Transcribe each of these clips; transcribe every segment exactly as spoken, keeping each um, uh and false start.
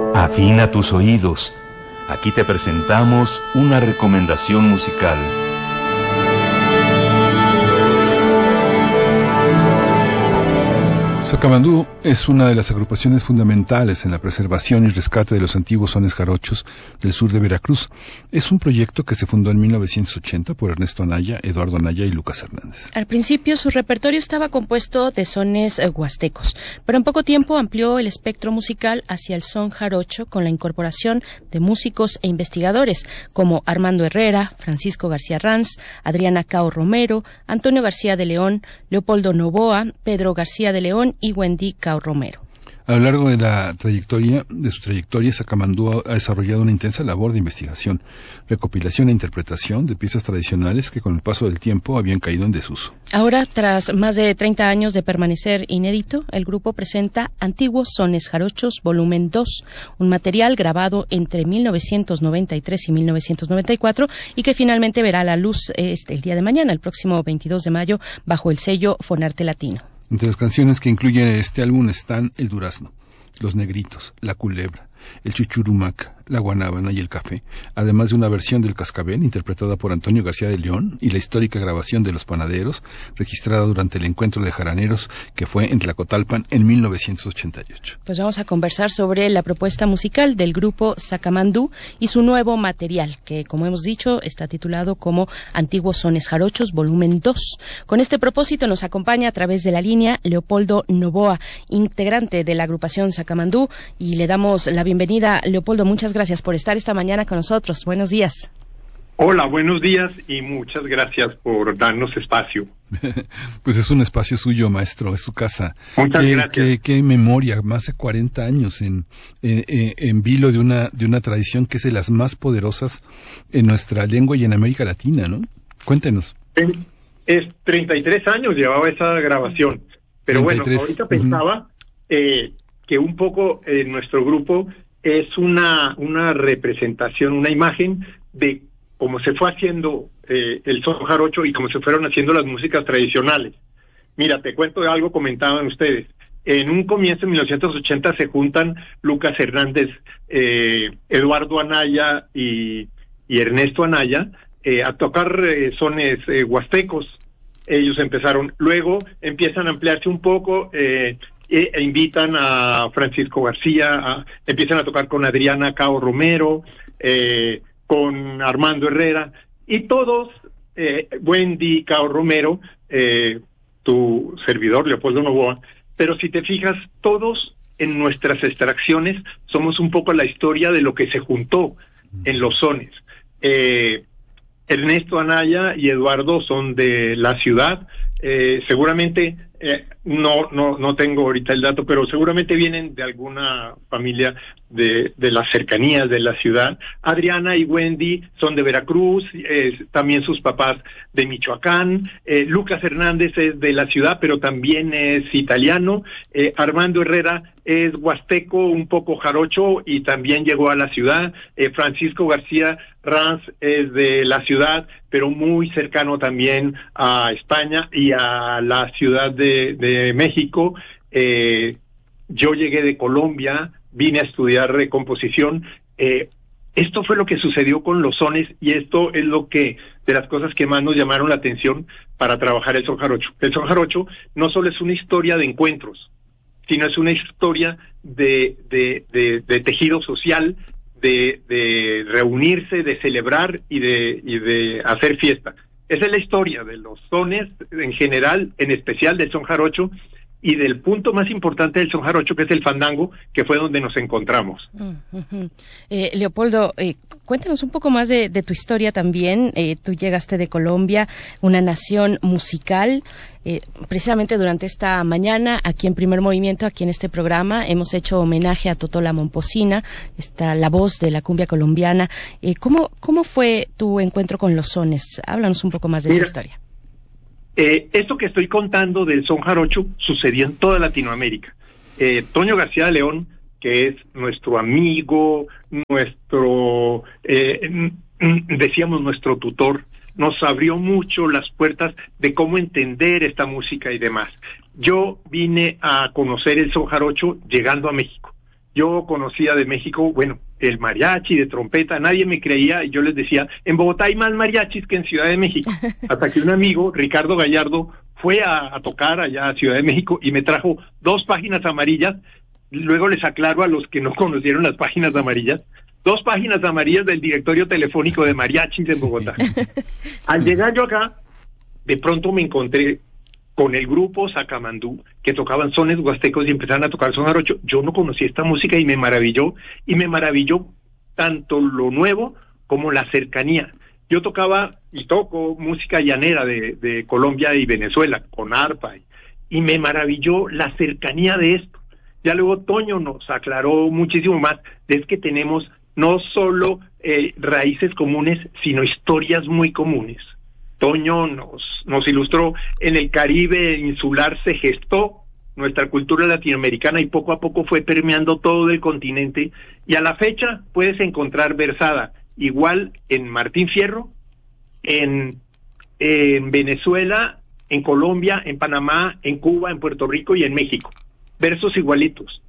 Afina tus oídos. Aquí te presentamos una recomendación musical. Sacamandú es una de las agrupaciones fundamentales en la preservación y rescate de los antiguos sones jarochos del sur de Veracruz. Es un proyecto que se fundó en mil novecientos ochenta por Ernesto Anaya, Eduardo Anaya y Lucas Hernández. Al principio su repertorio estaba compuesto de sones eh, huastecos, pero en poco tiempo amplió el espectro musical hacia el son jarocho con la incorporación de músicos e investigadores como Armando Herrera, Francisco García Ranz, Adriana Cao Romero, Antonio García de León, Leopoldo Novoa, Pedro García de León y Wendy Cao Romero. A lo largo de la trayectoria, de su trayectoria, Sacamandú ha desarrollado una intensa labor de investigación, recopilación e interpretación de piezas tradicionales que con el paso del tiempo habían caído en desuso. Ahora, tras más de treinta años de permanecer inédito, el grupo presenta Antiguos Sones Jarochos, volumen dos, un material grabado entre mil novecientos noventa y tres y mil novecientos noventa y cuatro y que finalmente verá la luz este, el día de mañana, el próximo veintidós de mayo, bajo el sello Fonarte Latino. Entre las canciones que incluyen este álbum están El Durazno, Los Negritos, La Culebra, El Chuchurumac, La Guanábana y El Café, además de una versión del Cascabel interpretada por Antonio García de León y la histórica grabación de Los Panaderos, registrada durante el encuentro de jaraneros que fue en Tlacotalpan en mil novecientos ochenta y ocho. Pues vamos a conversar sobre la propuesta musical del grupo Sacamandú y su nuevo material, que como hemos dicho está titulado como Antiguos Sones Jarochos, volumen dos. Con este propósito nos acompaña a través de la línea Leopoldo Novoa, integrante de la agrupación Sacamandú, y le damos la bienvenida. Leopoldo, muchas gracias por estar esta mañana con nosotros. Buenos días. Hola, buenos días y muchas gracias por darnos espacio. Pues es un espacio suyo, maestro, es su casa. Muchas qué, gracias. Qué, qué memoria, más de cuarenta años en, en, en vilo de una, de una tradición que es de las más poderosas en nuestra lengua y en América Latina, ¿no? Cuéntenos. Es treinta y tres años llevaba esa grabación, pero treinta y tres. Bueno, ahorita pensaba uh-huh. eh, que un poco eh, nuestro grupo es una una representación, una imagen de cómo se fue haciendo eh, el son jarocho y cómo se fueron haciendo las músicas tradicionales. Mira, te cuento de algo, comentaban ustedes. En un comienzo, en mil novecientos ochenta, se juntan Lucas Hernández, eh, Eduardo Anaya y, y Ernesto Anaya eh, a tocar eh, sones eh, huastecos. Ellos empezaron, luego empiezan a ampliarse un poco, eh, e, e invitan a Francisco García, a, empiezan a tocar con Adriana Cao Romero, eh, con Armando Herrera, y todos, eh, Wendy Cao Romero, eh, tu servidor, Leopoldo Novoa, pero si te fijas, todos en nuestras extracciones somos un poco la historia de lo que se juntó en los sones. Eh, Ernesto Anaya y Eduardo son de la ciudad, eh, seguramente, eh, no no no tengo ahorita el dato, pero seguramente vienen de alguna familia de, de las cercanías de la ciudad. Adriana y Wendy son de Veracruz, eh, también sus papás de Michoacán. eh, Lucas Hernández es de la ciudad, pero también es italiano. eh, Armando Herrera es huasteco, un poco jarocho, y también llegó a la ciudad. eh, Francisco García Ranz es de la ciudad, pero muy cercano también a España y a la ciudad de, de México. Eh, yo llegué de Colombia, vine a estudiar eh, composición. Eh, esto fue lo que sucedió con los sones, y esto es lo que, de las cosas que más nos llamaron la atención para trabajar el son jarocho. El son jarocho no solo es una historia de encuentros, sino es una historia de, de, de, de tejido social, de, de reunirse, de celebrar y de, y de hacer fiesta. Esa es la historia de los sones en general, en especial del son jarocho, y del punto más importante del son jarocho, que es el fandango, que fue donde nos encontramos. Uh-huh. Eh, Leopoldo, eh, cuéntanos un poco más de, de tu historia también. Eh, tú llegaste de Colombia, una nación musical. Eh, precisamente durante esta mañana, aquí en Primer Movimiento, aquí en este programa, hemos hecho homenaje a Totola Momposina, esta, la voz de la cumbia colombiana. Eh, ¿cómo, ¿Cómo fue tu encuentro con los sones? Háblanos un poco más de Mira. esa historia. Eh, esto que estoy contando del son jarocho sucedió en toda Latinoamérica. Eh, Toño García de León, que es nuestro amigo, nuestro, eh, decíamos nuestro tutor, nos abrió mucho las puertas de cómo entender esta música y demás. Yo vine a conocer el son jarocho llegando a México. yo conocía de México, bueno, el mariachi, de trompeta, nadie me creía, y yo les decía, en Bogotá hay más mariachis que en Ciudad de México, hasta que un amigo, Ricardo Gallardo, fue a, a tocar allá a Ciudad de México y me trajo dos páginas amarillas. Luego les aclaro a los que no conocieron las páginas amarillas, dos páginas amarillas del directorio telefónico de mariachis en Bogotá. Al llegar yo acá, de pronto me encontré con el grupo Sacamandú, que tocaban sones huastecos y empezaron a tocar son jarocho. Yo no conocía esta música y me maravilló, y me maravilló tanto lo nuevo como la cercanía. Yo tocaba y toco música llanera de, de Colombia y Venezuela, con arpa, y, y me maravilló la cercanía de esto. Ya luego Toño nos aclaró muchísimo más, es que tenemos no solo eh, raíces comunes, sino historias muy comunes. Toño nos, nos ilustró, en el Caribe insular se gestó nuestra cultura latinoamericana y poco a poco fue permeando todo el continente, y a la fecha puedes encontrar versada igual en Martín Fierro, en, en Venezuela, en Colombia, en Panamá, en Cuba, en Puerto Rico y en México. Versos igualitos.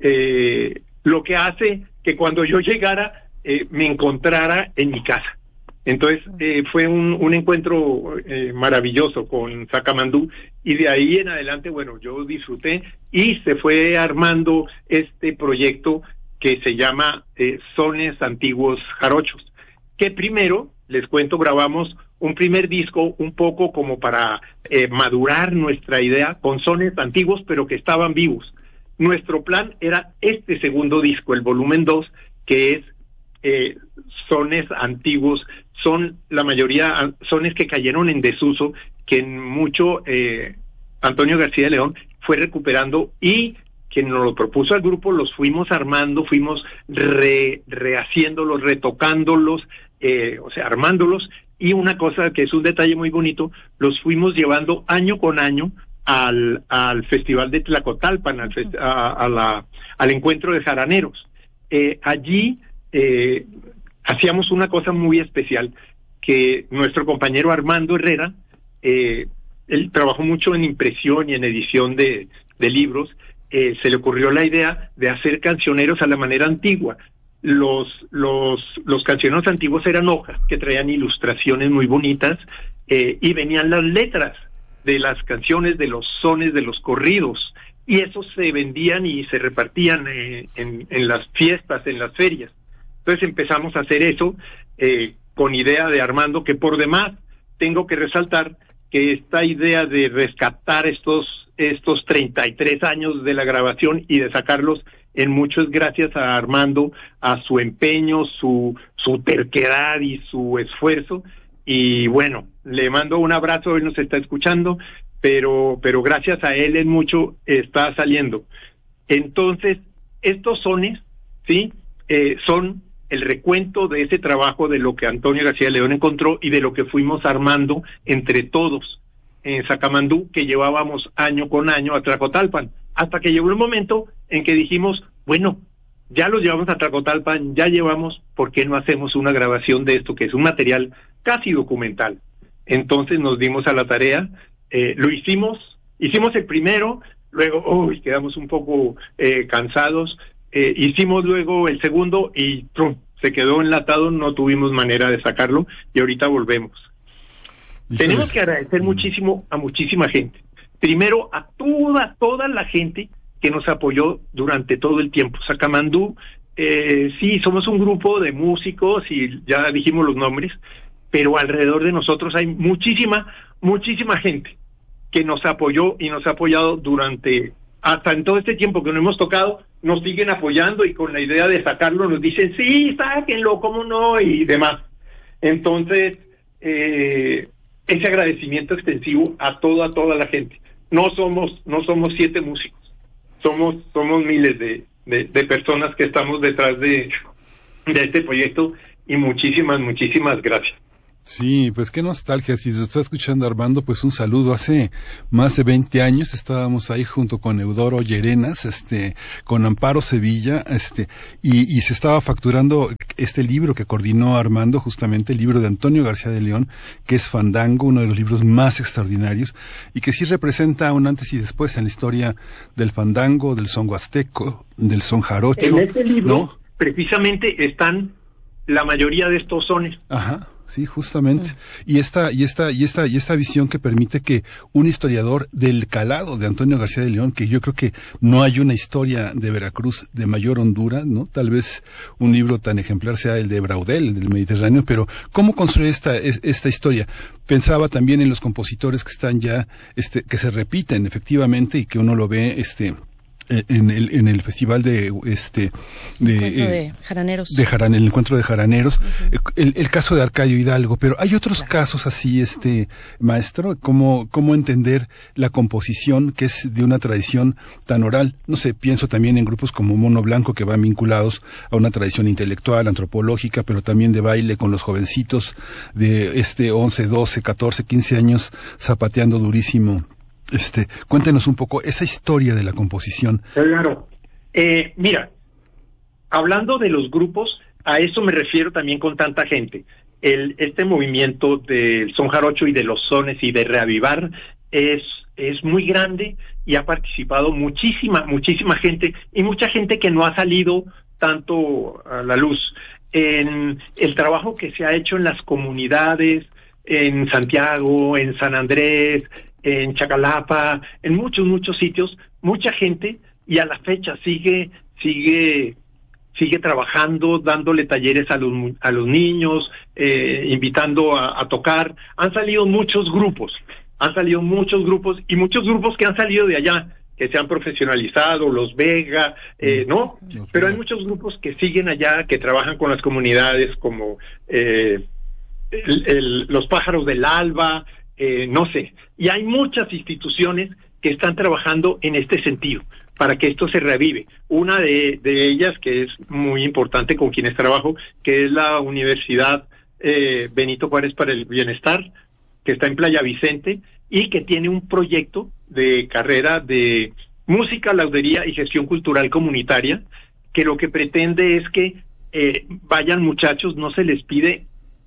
Eh, lo que hace que cuando yo llegara eh, me encontrara en mi casa. Entonces eh, fue un, un encuentro eh, maravilloso con Sacamandú, y de ahí en adelante, bueno, yo disfruté y se fue armando este proyecto que se llama eh, Sones Antiguos Jarochos, que primero, les cuento, grabamos un primer disco un poco como para eh, madurar nuestra idea con sones antiguos pero que estaban vivos. Nuestro plan era este segundo disco, el volumen dos, que es eh, sones antiguos, son la mayoría sones que cayeron en desuso, que en mucho eh, Antonio García de León fue recuperando, y quien nos lo propuso al grupo los fuimos armando, fuimos re, rehaciéndolos, retocándolos, eh, o sea, armándolos, y una cosa que es un detalle muy bonito, los fuimos llevando año con año al, al Festival de Tlacotalpan, al, fest, a, a la, al encuentro de jaraneros. Eh, allí eh, hacíamos una cosa muy especial, que nuestro compañero Armando Herrera, eh, él trabajó mucho en impresión y en edición de, de libros, eh, se le ocurrió la idea de hacer cancioneros a la manera antigua. Los, los, los cancioneros antiguos eran hojas que traían ilustraciones muy bonitas, eh, y venían las letras de las canciones, de los sones, de los corridos, y esos se vendían y se repartían eh, en, en las fiestas, en las ferias. Entonces empezamos a hacer eso eh, con idea de Armando, que por demás tengo que resaltar que esta idea de rescatar estos, estos treinta y tres años de la grabación y de sacarlos en mucho es gracias a Armando, a su empeño, su, su terquedad y su esfuerzo. Y bueno, le mando un abrazo, él nos está escuchando, pero, pero gracias a él en mucho está saliendo. Entonces, estos sones, ¿sí? Eh, son el recuento de ese trabajo, de lo que Antonio García León encontró y de lo que fuimos armando entre todos en Sacamandú, que llevábamos año con año a Tlacotalpan, hasta que llegó el momento en que dijimos, bueno, ya los llevamos a Tlacotalpan, ya llevamos, ¿por qué no hacemos una grabación de esto, que es un material casi documental? Entonces nos dimos a la tarea, eh, lo hicimos, hicimos el primero, luego, uy, quedamos un poco eh, cansados, eh, hicimos luego el segundo y ¡trum!, se quedó enlatado, no tuvimos manera de sacarlo, y ahorita volvemos. Sí. Tenemos que agradecer muchísimo a muchísima gente. Primero, a toda, toda la gente que nos apoyó durante todo el tiempo. Sacamandú, eh, sí, somos un grupo de músicos y ya dijimos los nombres, pero alrededor de nosotros hay muchísima, muchísima gente que nos apoyó y nos ha apoyado durante, hasta en todo este tiempo que no hemos tocado, nos siguen apoyando, y con la idea de sacarlo nos dicen, sí, sáquenlo, cómo no, y demás. Entonces, eh, ese agradecimiento extensivo a toda, toda la gente. No somos, no somos siete músicos, somos, somos miles de, de, de personas que estamos detrás de, de este proyecto, y muchísimas, muchísimas gracias. Sí, pues qué nostalgia. Si se está escuchando Armando, pues un saludo. Hace más de veinte años estábamos ahí junto con Eudoro Llerenas, este, con Amparo Sevilla, este, y, y se estaba facturando este libro que coordinó Armando, justamente el libro de Antonio García de León, que es Fandango, uno de los libros más extraordinarios, y que sí representa un antes y después en la historia del fandango, del son huasteco, del son jarocho. En este libro, ¿no? Precisamente están la mayoría de estos sones. Ajá. Sí, justamente. Y esta, y esta, y esta, y esta visión que permite que un historiador del calado de Antonio García de León, que yo creo que no hay una historia de Veracruz de mayor hondura, ¿no? Tal vez un libro tan ejemplar sea el de Braudel, el del Mediterráneo, pero ¿cómo construye esta, esta historia? Pensaba también en los compositores que están ya, este, que se repiten efectivamente y que uno lo ve, este, en el en el festival de este de, encuentro de jaraneros de Jaran, el encuentro de jaraneros, uh-huh. el, el caso de Arcadio Hidalgo, pero hay otros claro. casos así, este maestro, cómo cómo entender la composición que es de una tradición tan oral. No sé, pienso también en grupos como Mono Blanco que van vinculados a una tradición intelectual, antropológica, pero también de baile con los jovencitos de este once, doce, catorce, quince años zapateando durísimo. Este, cuéntenos un poco esa historia de la composición. Claro. Eh, mira, hablando de los grupos, a eso me refiero también con tanta gente. El, este movimiento del son jarocho y de los sones y de reavivar es, es muy grande y ha participado muchísima, muchísima gente y mucha gente que no ha salido tanto a la luz. En el trabajo que se ha hecho en las comunidades, en Santiago, en San Andrés, en Chacalapa, en muchos, muchos sitios, mucha gente, y a la fecha sigue, sigue, sigue trabajando, dándole talleres a los, a los niños, eh, invitando a, a tocar. Han salido muchos grupos, han salido muchos grupos, y muchos grupos que han salido de allá, que se han profesionalizado, los Vega, eh, ¿no? Los Pero Vega. Hay muchos grupos que siguen allá, que trabajan con las comunidades, como eh, el, el, los Pájaros del Alba, Eh, no sé, y hay muchas instituciones que están trabajando en este sentido, para que esto se revive. Una de, de ellas, que es muy importante, con quienes trabajo, que es la Universidad eh, Benito Juárez para el Bienestar, que está en Playa Vicente, y que tiene un proyecto de carrera de música, laudería y gestión cultural comunitaria, que lo que pretende es que eh, vayan muchachos, no se les pide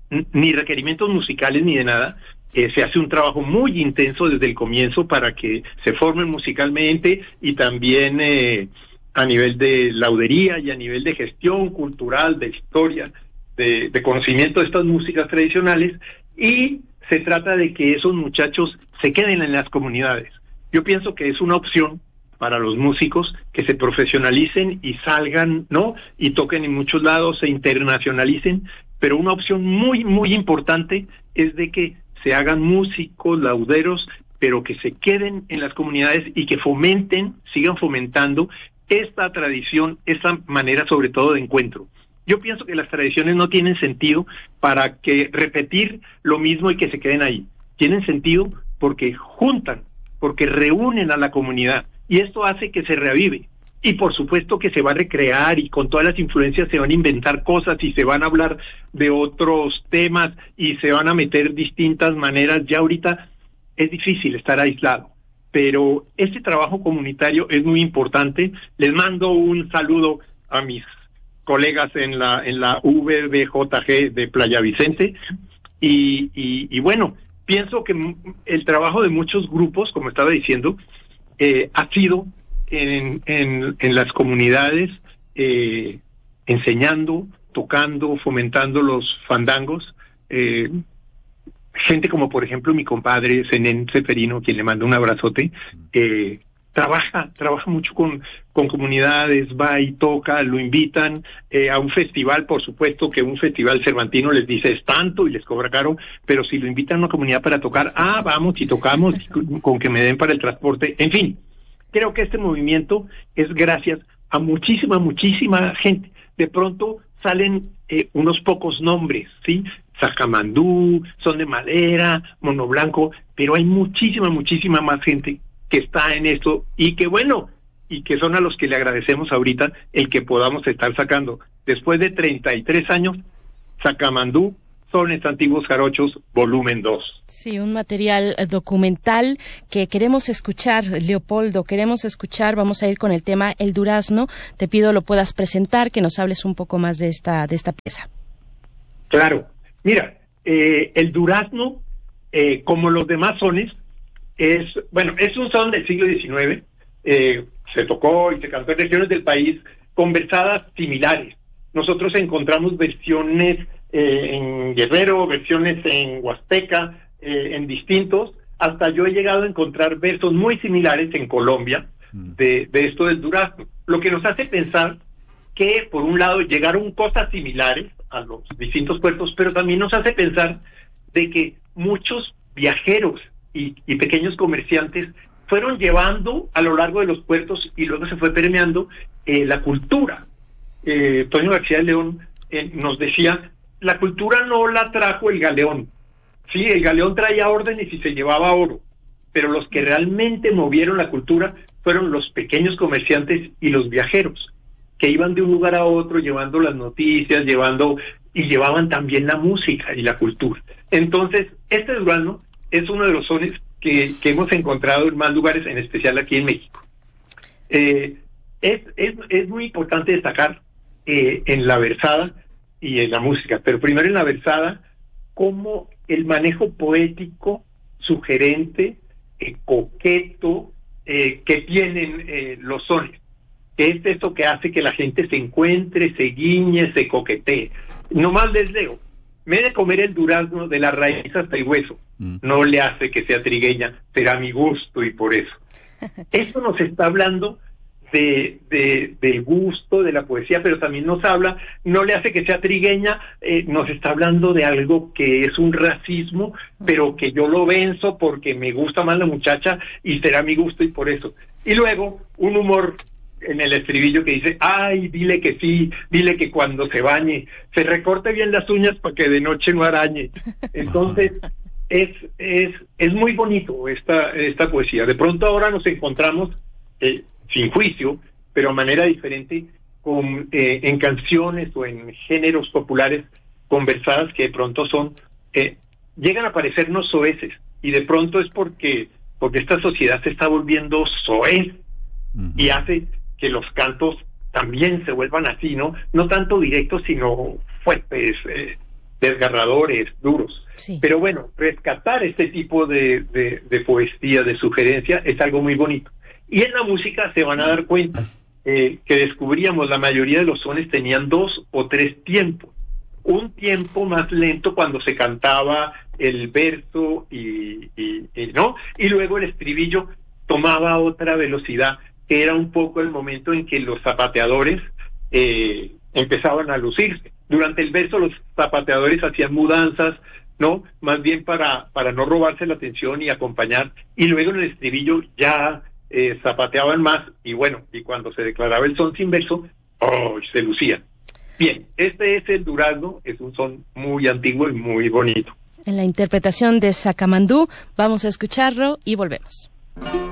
ni requerimientos musicales ni de nada. Eh, se hace un trabajo muy intenso desde el comienzo para que se formen musicalmente y también eh, a nivel de laudería y a nivel de gestión cultural, de historia, de, de conocimiento de estas músicas tradicionales, y se trata de que esos muchachos se queden en las comunidades. Yo pienso que es una opción para los músicos que se profesionalicen y salgan, ¿no? Y toquen en muchos lados, se internacionalicen, pero una opción muy, muy importante es de que se hagan músicos, lauderos, pero que se queden en las comunidades y que fomenten, sigan fomentando esta tradición, esta manera sobre todo de encuentro. Yo pienso que las tradiciones no tienen sentido para que repetir lo mismo y que se queden ahí. Tienen sentido porque juntan, porque reúnen a la comunidad, y esto hace que se reavive. Y por supuesto que se va a recrear, y con todas las influencias se van a inventar cosas y se van a hablar de otros temas y se van a meter distintas maneras. Ya ahorita es difícil estar aislado, pero este trabajo comunitario es muy importante. Les mando un saludo a mis colegas en la en la V B J G de Playa Vicente y, y, y bueno, pienso que el trabajo de muchos grupos, como estaba diciendo, eh, ha sido En, en, en las comunidades, eh, enseñando, tocando, fomentando los fandangos. Eh, gente como, por ejemplo, mi compadre Zenén Seferino, quien le manda un abrazote, eh, trabaja, trabaja mucho con, con comunidades, va y toca, lo invitan eh, a un festival. Por supuesto que un festival cervantino les dice es tanto y les cobra caro, pero si lo invitan a una comunidad para tocar, ah, vamos y tocamos, con, con que me den para el transporte, en fin. Creo que este movimiento es gracias a muchísima, muchísima gente. De pronto salen eh, unos pocos nombres, ¿sí? Sacamandú, Son de Madera, Mono Blanco, pero hay muchísima, muchísima más gente que está en esto y que, bueno, y que son a los que le agradecemos ahorita el que podamos estar sacando. Después de treinta y tres años, Sacamandú Sones Antiguos Jarochos, volumen dos. Sí, un material documental que queremos escuchar, Leopoldo, queremos escuchar. Vamos a ir con el tema El Durazno. Te pido lo puedas presentar, que nos hables un poco más de esta de esta pieza. Claro. Mira, eh, El Durazno, eh, como los demás sones, es, bueno, es un son del siglo diecinueve. Eh, se tocó y se cantó en regiones del país con versadas similares. Nosotros encontramos versiones eh, en Guerrero, versiones en Huasteca, eh, en distintos, hasta yo he llegado a encontrar versos muy similares en Colombia de, de esto del durazno, lo que nos hace pensar que por un lado llegaron cosas similares a los distintos puertos, pero también nos hace pensar de que muchos viajeros y, y pequeños comerciantes fueron llevando a lo largo de los puertos y luego se fue permeando eh, la cultura. Eh, Toño García de León eh, nos decía, la cultura no la trajo el galeón. Sí, el galeón traía órdenes y se llevaba oro, pero los que realmente movieron la cultura fueron los pequeños comerciantes y los viajeros, que iban de un lugar a otro llevando las noticias, llevando y llevaban también la música y la cultura. Entonces, este durazno es uno de los sones que, que hemos encontrado en más lugares, en especial aquí en México. Eh, es, es, es muy importante destacar eh, en la versada y en la música, pero primero en la versada, cómo el manejo poético, sugerente, eh, coqueto, eh, que tienen eh, los sones, que es esto que hace que la gente se encuentre, se guiñe, se coquetee. Nomás les leo, me he de comer el durazno de la raíz hasta el hueso, mm. no le hace que sea trigueña, será mi gusto y por eso. Esto nos está hablando de, de del gusto, de la poesía, pero también nos habla, no le hace que sea trigueña, eh, nos está hablando de algo que es un racismo, pero que yo lo venzo porque me gusta más la muchacha y será mi gusto y por eso. Y luego, un humor en el estribillo que dice, ay, dile que sí, dile que cuando se bañe, se recorte bien las uñas para que de noche no arañe. Entonces, es, es, es muy bonito esta, esta poesía. De pronto ahora nos encontramos, eh, sin juicio, pero a manera diferente, con, eh, en canciones o en géneros populares conversadas que de pronto son, eh, llegan a parecernos soeces, y de pronto es porque, porque esta sociedad se está volviendo soez, uh-huh. y hace que los cantos también se vuelvan así, ¿no? No tanto directos, sino fuertes, eh, desgarradores, duros. Sí. Pero bueno, rescatar este tipo de, de, de poesía, de sugerencia, es algo muy bonito. Y en la música se van a dar cuenta eh, que descubríamos la mayoría de los sones tenían dos o tres tiempos. Un tiempo más lento cuando se cantaba el verso y, y, y no, y luego el estribillo tomaba otra velocidad, que era un poco el momento en que los zapateadores eh, empezaban a lucirse. Durante el verso los zapateadores hacían mudanzas, ¿no? Más bien para, para no robarse la atención y acompañar, y luego en el estribillo ya eh, zapateaban más, y bueno, y cuando se declaraba el son sin verso, ¡oh!, se lucían. Bien, este es el durazno, es un son muy antiguo y muy bonito. En la interpretación de Sacamandú, vamos a escucharlo y volvemos.